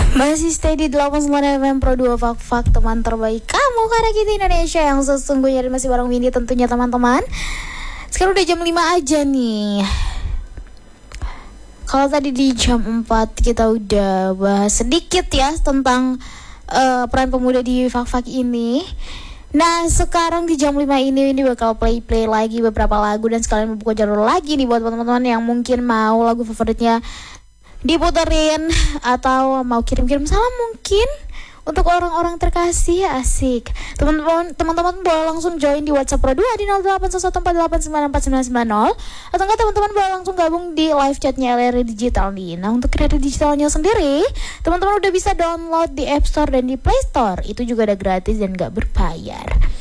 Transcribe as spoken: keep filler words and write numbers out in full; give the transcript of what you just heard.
Masih stay di delapan puluh sembilan F M Pro dua Fak-Fak, teman terbaik kamu karena kita Indonesia yang sesungguhnya. Dan masih bareng Windy tentunya teman-teman. Sekarang udah jam lima aja nih. Kalau tadi di jam empat kita udah bahas sedikit ya tentang uh, peran pemuda di Fak-Fak ini. Nah sekarang di jam lima ini ini bakal play-play lagi beberapa lagu. Dan sekalian membuka jalur lagi nih buat teman-teman yang mungkin mau lagu favoritnya diputerin atau mau kirim-kirim salam mungkin untuk orang-orang terkasih. Asik. Teman-teman teman-teman boleh langsung join di WhatsApp Pro dua di nol delapan satu empat delapan sembilan empat sembilan sembilan nol, atau enggak teman-teman boleh langsung gabung di live chatnya L R Digital nih. Nah untuk kreatif digitalnya sendiri teman-teman udah bisa download di App Store dan di Play Store. Itu juga ada gratis dan gak berbayar.